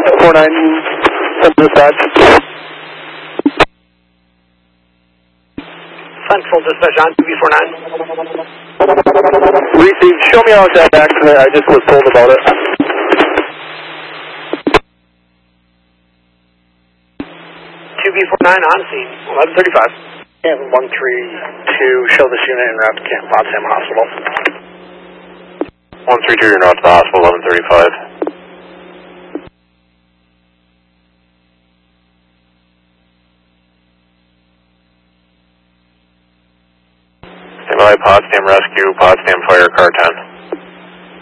49, send dispatch. Central dispatch on 2B49. Received. Show me out that accident. I just was told about it. 2B49 on scene, 1135. And 132, show this unit en route to Potsdam Hospital. 132, you're not to the hospital, 1135. Stand by, Potsdam Rescue, Potsdam Fire, car 10.